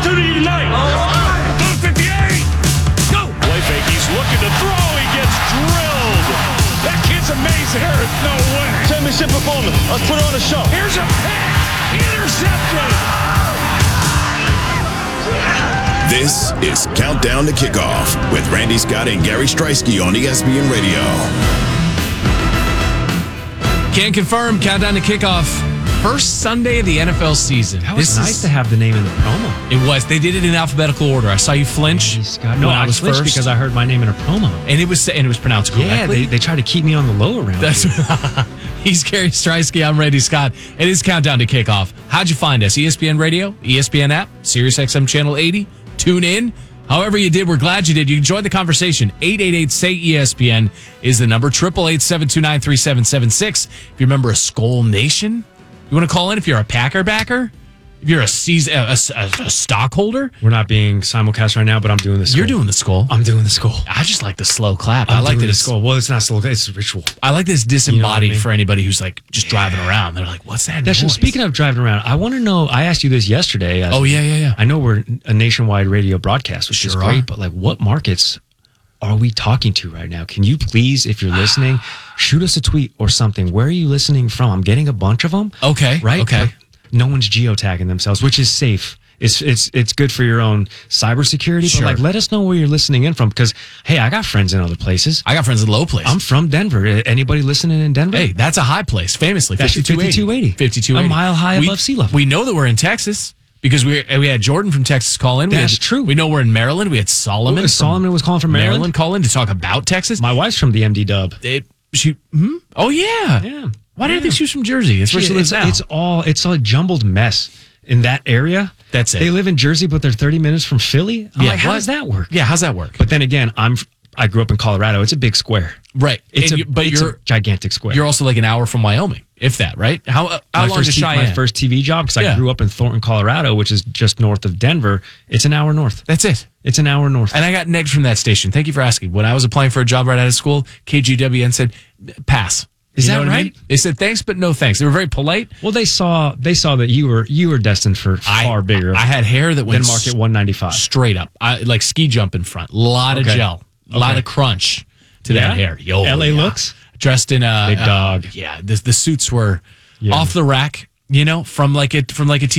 opportunity tonight. 58. Go. Play fake. He's looking to throw. He gets drilled. That kid's amazing. There is no way. Championship performance. Let's put on a show. Here's a pass. Intercepted. This is Countdown to Kickoff with Randy Scott and Gary Streisky on ESPN Radio. Can confirm, Countdown to Kickoff. First Sunday of the NFL season. That was nice to have the name in the promo. It was. They did it in alphabetical order. I saw you flinch. No, I was flinched because I heard my name in a promo. And it was pronounced correctly. Yeah, they tried to keep me on the low around. He's Gary Streisky. I'm Randy Scott. It is Countdown to Kickoff. How'd you find us? ESPN Radio, ESPN app, SiriusXM Channel 80. Tune in. However you did, we're glad you did. You enjoyed the conversation. 888-SAY-ESPN is the number. 888-729-3776. If you're a member of Skull Nation, you want to call in if you're a Packer backer? If you're a stockholder? We're not being simulcast right now, but I'm doing the skull. You're doing the skull. I'm doing the skull. I just like the slow clap. I like the skull. Well, it's not slow. It's a ritual. I like this disembodied You know what I mean? for anybody who's like just driving around. They're like, what's that noise? Speaking of driving around, I want to know, I asked you this yesterday. Oh, yeah. I know we're a nationwide radio broadcast, which is great, but like what markets are we talking to right now? Can you please, if you're listening, shoot us a tweet or something. Where are you listening from? I'm getting a bunch of them. Okay. Right? Okay. But no one's geotagging themselves, which is safe. It's good for your own cybersecurity. Sure. But like, let us know where you're listening in from, because hey, I got friends in other places. I got friends in low place. I'm from Denver. Anybody listening in Denver? Hey, that's a high place, famously. That's 5280. 5280. A mile high above sea level. We know that we're in Texas because we had Jordan from Texas call in. That's true. We know we're in Maryland. We had Solomon. Solomon was calling from Maryland. Call in to talk about Texas. My wife's from the MD Dub. Oh, yeah. Yeah. Why did I think she was from Jersey? That's where she lives now. It's a jumbled mess in that area. That's it. They live in Jersey, but they're 30 minutes from Philly. I'm like, how does that work? Yeah, how's that work? But then again, I grew up in Colorado. It's a big square. Right. It's a gigantic square. You're also like an hour from Wyoming, if that, right? How long is Cheyenne? My first TV job, because I grew up in Thornton, Colorado, which is just north of Denver. It's an hour north. That's it. It's an hour north. And I got negged from that station. Thank you for asking. When I was applying for a job right out of school, KGWN said, pass. Is that right? I mean? They said thanks, but no thanks. They were very polite. Well, they saw that you were destined for far bigger. I had hair that went Market 195 straight up. Like ski jump in front. A lot of gel. A lot of crunch to that hair. LA looks dressed in a big dog. The suits were off the rack. From like a